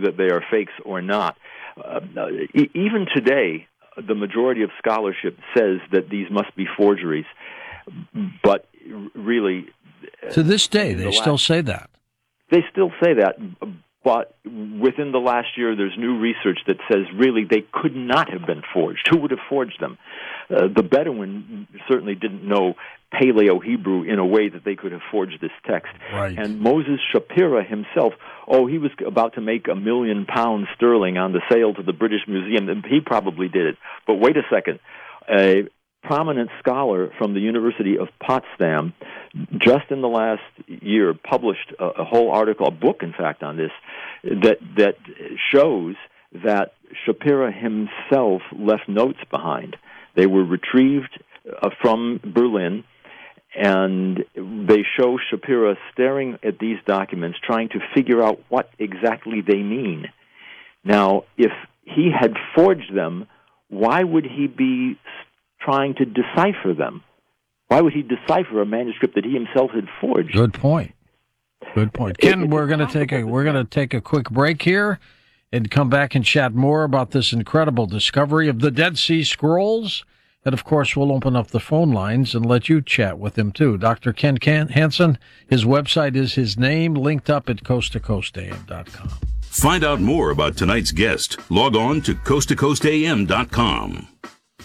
that they are fakes or not. Even today, the majority of scholarship says that these must be forgeries, but really... To this day, they still say that. They still say that, but within the last year, there's new research that says really they could not have been forged. Who would have forged them? The Bedouin certainly didn't know Paleo-Hebrew in a way that they could have forged this text. Right. And Moses Shapira himself, he was about to make £1 million sterling on the sale to the British Museum, and he probably did it. But wait a second. A prominent scholar from the University of Potsdam, just in the last year, published a whole article, a book, in fact, on this, that shows that Shapira himself left notes behind. They were retrieved from Berlin, and they show Shapira staring at these documents, trying to figure out what exactly they mean. Now, if he had forged them, why would he be trying to decipher them? Why would he decipher a manuscript that he himself had forged? Good point. Good point. Ken, we're going to take a quick break here and come back and chat more about this incredible discovery of the Dead Sea Scrolls. And, of course, we'll open up the phone lines and let you chat with him, too. Dr. Ken Hansen, his website is his name, linked up at coasttocoastam.com. Find out more about tonight's guest. Log on to coasttocoastam.com.